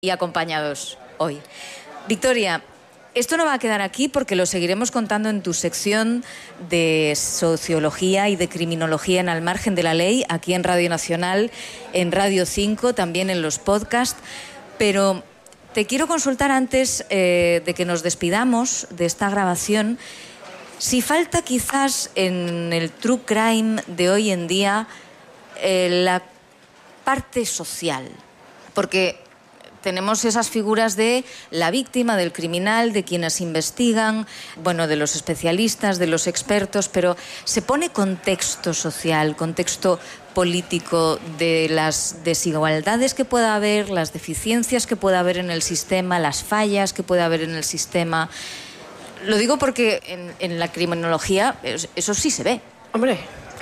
y acompañados hoy. Victoria, esto no va a quedar aquí porque lo seguiremos contando en tu sección de sociología y de criminología en Al Margen de la Ley, aquí en Radio Nacional, en Radio 5, también en los podcasts. Pero te quiero consultar antes de que nos despidamos de esta grabación, si falta quizás en el true crime de hoy en día la parte social, porque tenemos esas figuras de la víctima, del criminal, de quienes investigan, bueno, de los especialistas, de los expertos, pero se pone contexto social, contexto político de las desigualdades que pueda haber, las deficiencias que pueda haber en el sistema, las fallas que pueda haber en el sistema. Lo digo porque en la criminología eso sí se ve. Hombre,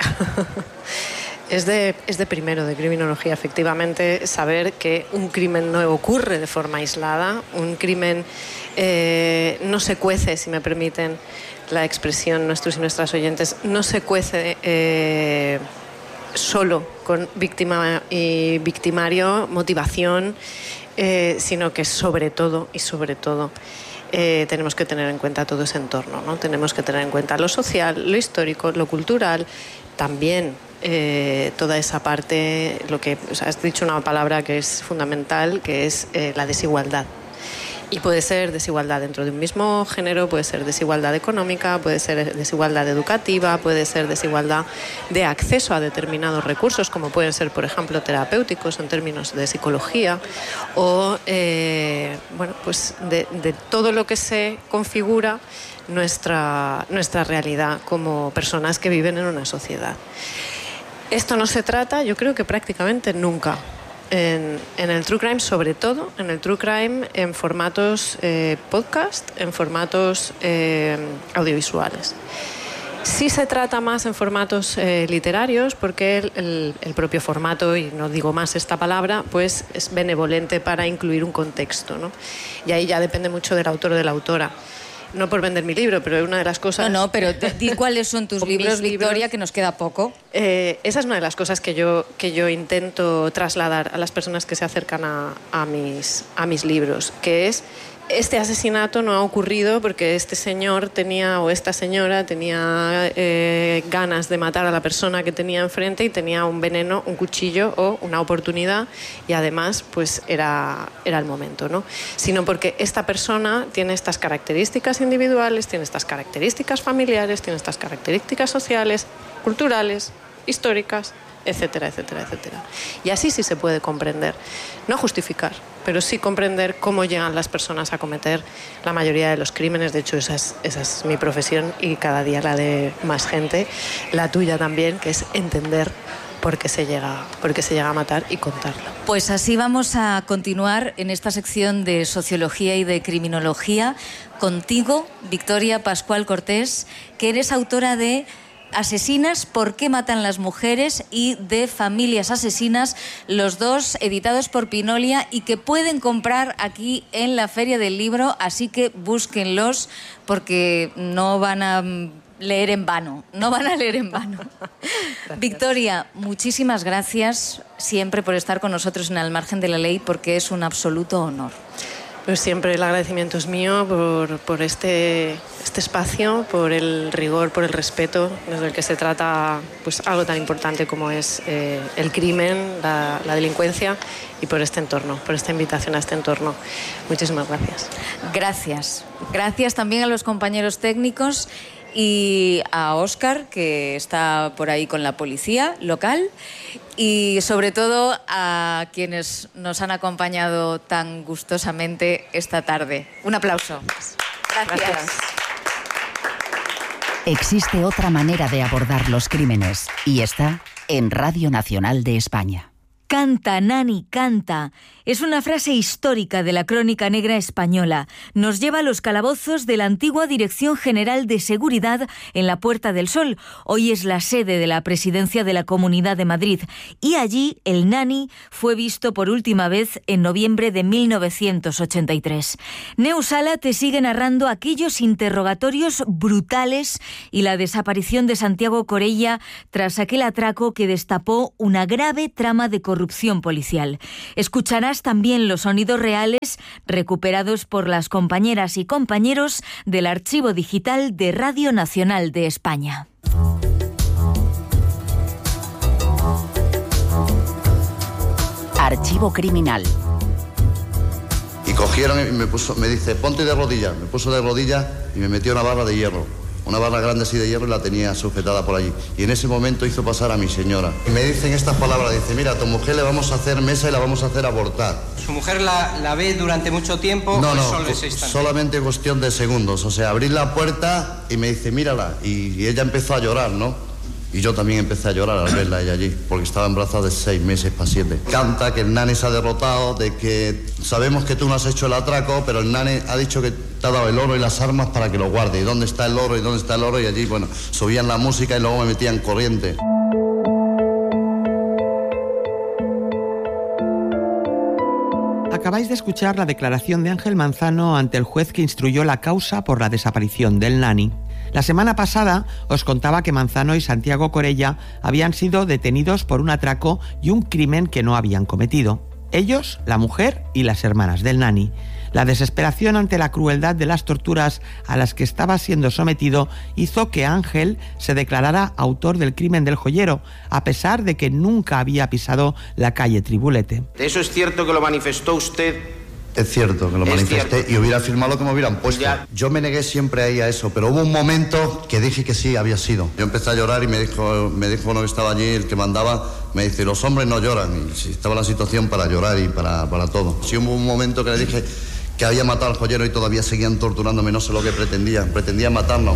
es de primero de criminología, efectivamente, saber que un crimen no ocurre de forma aislada, un crimen no se cuece, si me permiten la expresión, nuestros y nuestras oyentes, no se cuece solo con víctima y victimario, motivación, sino que sobre todo tenemos que tener en cuenta todo ese entorno, ¿no? Tenemos que tener en cuenta lo social, lo histórico, lo cultural, también toda esa parte, has dicho una palabra que es fundamental, que es la desigualdad. Y puede ser desigualdad dentro de un mismo género, puede ser desigualdad económica, puede ser desigualdad educativa, puede ser desigualdad de acceso a determinados recursos, como pueden ser, por ejemplo, terapéuticos en términos de psicología, o pues de todo lo que se configura nuestra realidad como personas que viven en una sociedad. Esto no se trata, yo creo que prácticamente nunca. En el true crime, sobre todo en el true crime en formatos podcast, en formatos audiovisuales. Sí se trata más en formatos literarios porque el propio formato, y no digo más esta palabra, pues es benevolente para incluir un contexto, ¿no? Y ahí ya depende mucho del autor o de la autora. No por vender mi libro, pero una de las cosas... No, pero di cuáles son tus libros, Victoria, que nos queda poco. Esa es una de las cosas que yo intento trasladar a las personas que se acercan a mis libros, que es: este asesinato no ha ocurrido porque este señor o esta señora tenía ganas de matar a la persona que tenía enfrente y tenía un veneno, un cuchillo o una oportunidad, y además pues era el momento, ¿no? Sino porque esta persona tiene estas características individuales, tiene estas características familiares, tiene estas características sociales, culturales, históricas, etcétera, etcétera, etcétera. Y así sí se puede comprender, no justificar, pero sí comprender cómo llegan las personas a cometer la mayoría de los crímenes. De hecho, esa es mi profesión y cada día la de más gente, la tuya también, que es entender por qué se llega a matar y contarlo. Pues así vamos a continuar en esta sección de sociología y de criminología contigo, Victoria Pascual Cortés, que eres autora de Asesinas, ¿por qué matan las mujeres? Y de Familias asesinas, los dos editados por Pinolia y que pueden comprar aquí en la Feria del Libro, así que búsquenlos porque no van a leer en vano, Victoria, muchísimas gracias siempre por estar con nosotros en Al Margen de la Ley, porque es un absoluto honor. Pues siempre el agradecimiento es mío por este espacio, por el rigor, por el respeto desde el que se trata pues algo tan importante como es el crimen, la delincuencia, y por este entorno, por esta invitación a este entorno. Muchísimas gracias. Gracias. Gracias también a los compañeros técnicos y a Óscar, que está por ahí con la policía local, y sobre todo a quienes nos han acompañado tan gustosamente esta tarde. Un aplauso. Gracias. Existe otra manera de abordar los crímenes y está en Radio Nacional de España. Canta, Nani, canta. Es una frase histórica de la crónica negra española. Nos lleva a los calabozos de la antigua Dirección General de Seguridad en la Puerta del Sol. Hoy es la sede de la Presidencia de la Comunidad de Madrid. Y allí el Nani fue visto por última vez en noviembre de 1983. Neu Sala te sigue narrando aquellos interrogatorios brutales y la desaparición de Santiago Corella tras aquel atraco que destapó una grave trama de corrupción policial. Escucharás además también los sonidos reales recuperados por las compañeras y compañeros del Archivo Digital de Radio Nacional de España. Archivo Criminal. Y cogieron y me dice, ponte de rodillas. Me puso de rodillas y me metió una barra de hierro. Una barra grande así de hierro y la tenía sujetada por allí. Y en ese momento hizo pasar a mi señora. Y me dicen estas palabras, dice, mira, a tu mujer le vamos a hacer mesa y la vamos a hacer abortar. ¿Su mujer la ve durante mucho tiempo? No, solo ese instante? Solamente cuestión de segundos. O sea, abrir la puerta y me dice, mírala. Y ella empezó a llorar, ¿no? Y yo también empecé a llorar al verla ella allí, porque estaba embarazada de 6 meses para 7. Canta que el nani se ha derrotado, de que sabemos que tú no has hecho el atraco, pero el nani ha dicho que te ha dado el oro y las armas para que lo guarde. ¿Y dónde está el oro? ¿Y dónde está el oro? Y allí, bueno, subían la música y luego me metían corriente. Acabáis de escuchar la declaración de Ángel Manzano ante el juez que instruyó la causa por la desaparición del nani. La semana pasada os contaba que Manzano y Santiago Corella habían sido detenidos por un atraco y un crimen que no habían cometido. Ellos, la mujer y las hermanas del nani. La desesperación ante la crueldad de las torturas a las que estaba siendo sometido hizo que Ángel se declarara autor del crimen del joyero, a pesar de que nunca había pisado la calle Tribulete. ¿Eso es cierto que lo manifestó usted? Es cierto que lo manifesté y hubiera firmado lo que me hubieran puesto. Ya. Yo me negué siempre ahí a eso, pero hubo un momento que dije que sí, había sido. Yo empecé a llorar y me dijo uno que estaba allí, el que mandaba, me dice, los hombres no lloran. Y si estaba la situación para llorar y para todo. Sí hubo un momento que le dije que había matado al joyero y todavía seguían torturándome, no sé lo que pretendían matarnos.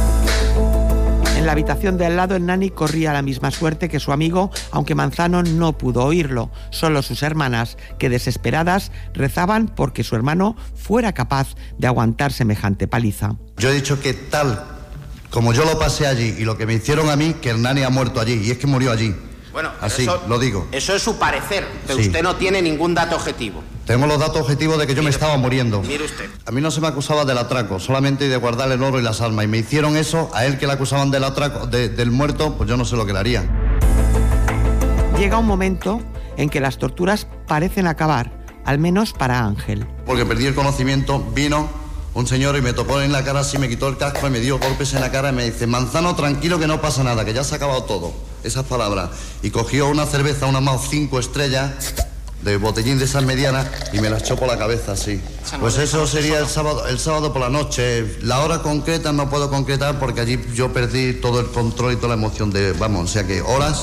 En la habitación de al lado, el nani corría la misma suerte que su amigo, aunque Manzano no pudo oírlo. Solo sus hermanas, que desesperadas rezaban porque su hermano fuera capaz de aguantar semejante paliza. Yo he dicho que tal como yo lo pasé allí y lo que me hicieron a mí, que el nani ha muerto allí, y es que murió allí. Bueno, así, eso, lo digo. Eso es su parecer, pero sí. Usted no tiene ningún dato objetivo. Tengo los datos objetivos de que yo me estaba muriendo. Mire usted. A mí no se me acusaba del atraco, solamente de guardar el oro y las armas. Y me hicieron eso, a él que le acusaban del atraco, del muerto, pues yo no sé lo que le haría. Llega un momento en que las torturas parecen acabar, al menos para Ángel. Porque perdí el conocimiento, vino un señor y me tocó en la cara así, me quitó el casco y me dio golpes en la cara y me dice, Manzano, tranquilo que no pasa nada, que ya se ha acabado todo. Esas palabras. Y cogió una cerveza, una Mao 5 estrellas, de botellín de esas medianas, y me las echó por la cabeza así. Pues eso sería el sábado por la noche. La hora concreta no puedo concretar porque allí yo perdí todo el control y toda la emoción de, vamos, o sea que horas.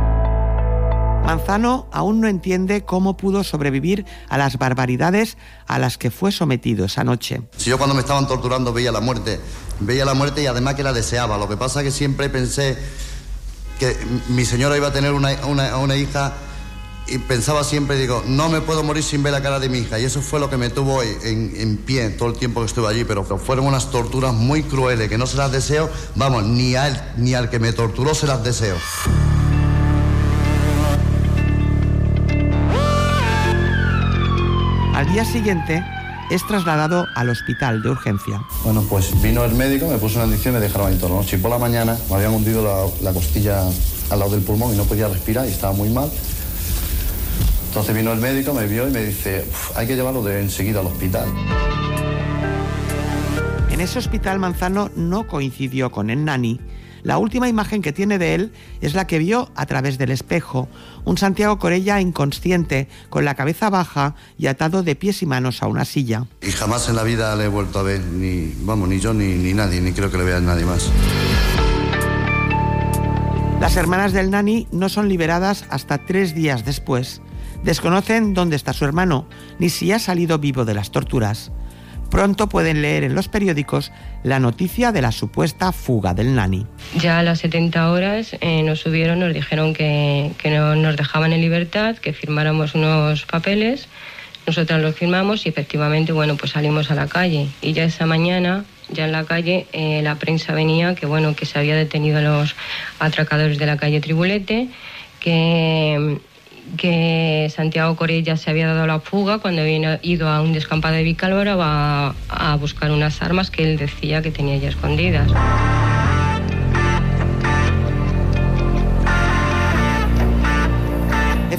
Manzano aún no entiende cómo pudo sobrevivir a las barbaridades a las que fue sometido esa noche. Si yo cuando me estaban torturando veía la muerte y además que la deseaba. Lo que pasa es que siempre pensé que mi señora iba a tener una hija y pensaba siempre, digo, no me puedo morir sin ver la cara de mi hija. Y eso fue lo que me tuvo en pie todo el tiempo que estuve allí. Pero fueron unas torturas muy crueles que no se las deseo, vamos, ni a él ni al que me torturó se las deseo. Al día siguiente es trasladado al hospital de urgencia. Bueno, pues vino el médico, me puso una inyección y me dejaron ahí toda la noche. Y por la mañana me habían hundido la costilla al lado del pulmón y no podía respirar y estaba muy mal. Entonces vino el médico, me vio y me dice, hay que llevarlo enseguida al hospital. En ese hospital Manzano no coincidió con el nani. La última imagen que tiene de él es la que vio a través del espejo. Un Santiago Corella inconsciente, con la cabeza baja y atado de pies y manos a una silla. Y jamás en la vida le he vuelto a ver, ni yo ni nadie, ni creo que le vea nadie más. Las hermanas del nani no son liberadas hasta 3 días después. Desconocen dónde está su hermano, ni si ha salido vivo de las torturas. Pronto pueden leer en los periódicos la noticia de la supuesta fuga del nani. Ya a las 70 horas nos subieron, nos dijeron que no nos dejaban en libertad, que firmáramos unos papeles. Nosotras los firmamos y efectivamente, bueno, pues salimos a la calle. Y ya esa mañana, ya en la calle, la prensa venía que se había detenido a los atracadores de la calle Tribulete, que Santiago Corella se había dado la fuga cuando había ido a un descampado de Vicálvaro a buscar unas armas que él decía que tenía ya escondidas.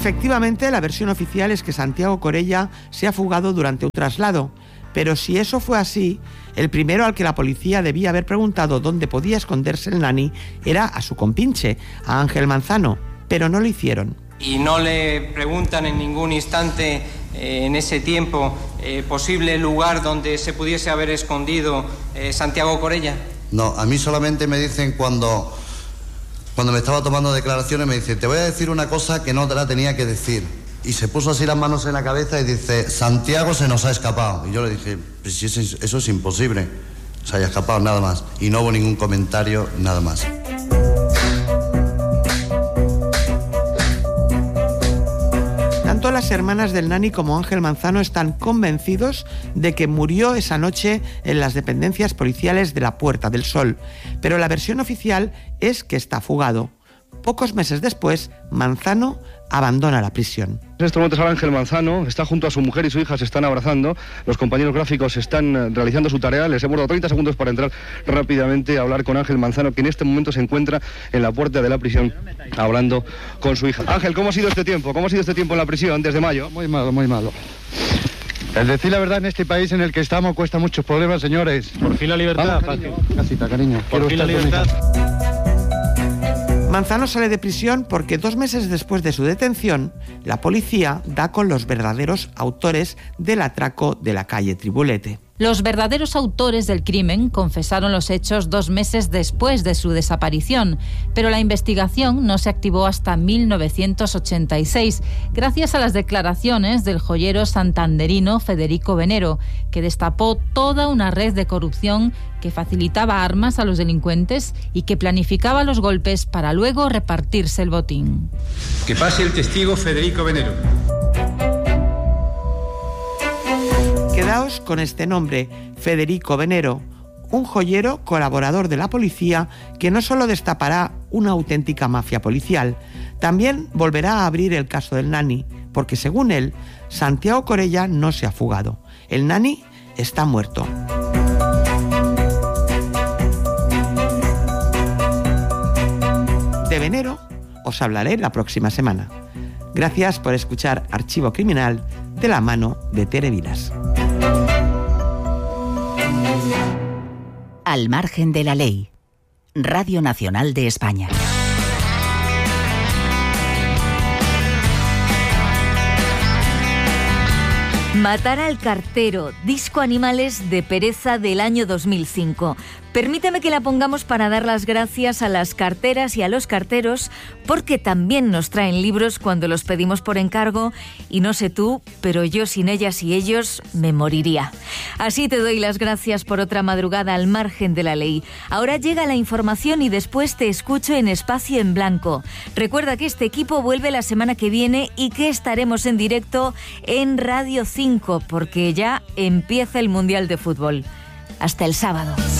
Efectivamente, la versión oficial es que Santiago Corella se ha fugado durante un traslado. Pero si eso fue así, el primero al que la policía debía haber preguntado dónde podía esconderse el nani era a su compinche, a Ángel Manzano, pero no lo hicieron. ¿Y no le preguntan en ningún instante, en ese tiempo, posible lugar donde se pudiese haber escondido Santiago Corella? No, a mí solamente me dicen cuando me estaba tomando declaraciones, me dice, te voy a decir una cosa que no te la tenía que decir. Y se puso así las manos en la cabeza y dice, Santiago se nos ha escapado. Y yo le dije, pues si eso es imposible, se haya escapado, nada más. Y no hubo ningún comentario, nada más. Tanto las hermanas del nani como Ángel Manzano están convencidos de que murió esa noche en las dependencias policiales de la Puerta del Sol. Pero la versión oficial es que está fugado. Pocos meses después, Manzano abandona la prisión. En estos momentos ahora Ángel Manzano está junto a su mujer y su hija, se están abrazando. Los compañeros gráficos están realizando su tarea. Les hemos dado 30 segundos para entrar rápidamente a hablar con Ángel Manzano, que en este momento se encuentra en la puerta de la prisión hablando con su hija. Ángel, ¿cómo ha sido este tiempo? ¿Cómo ha sido este tiempo en la prisión desde mayo? Muy malo, muy malo. El decir la verdad en este país en el que estamos cuesta muchos problemas, señores. Por fin la libertad. Vamos, cariño. Casita, cariño. Por fin la libertad. Manzano sale de prisión porque 2 meses después de su detención, la policía da con los verdaderos autores del atraco de la calle Tribulete. Los verdaderos autores del crimen confesaron los hechos 2 meses después de su desaparición, pero la investigación no se activó hasta 1986, gracias a las declaraciones del joyero santanderino Federico Venero, que destapó toda una red de corrupción que facilitaba armas a los delincuentes y que planificaba los golpes para luego repartirse el botín. Que pase el testigo Federico Venero. Quedaos con este nombre, Federico Venero, un joyero colaborador de la policía que no solo destapará una auténtica mafia policial, también volverá a abrir el caso del nani, porque según él, Santiago Corella no se ha fugado. El nani está muerto. De Venero os hablaré la próxima semana. Gracias por escuchar Archivo Criminal de la mano de Tere Vilas. Al margen de la ley. Radio Nacional de España. Matar al cartero, disco Animales de Pereza del año 2005. Permíteme que la pongamos para dar las gracias a las carteras y a los carteros, porque también nos traen libros cuando los pedimos por encargo, y no sé tú, pero yo sin ellas y ellos me moriría. Así te doy las gracias por otra madrugada al margen de la ley. Ahora llega la información y después te escucho en Espacio en Blanco. Recuerda que este equipo vuelve la semana que viene y que estaremos en directo en Radio 5, porque ya empieza el Mundial de Fútbol. Hasta el sábado.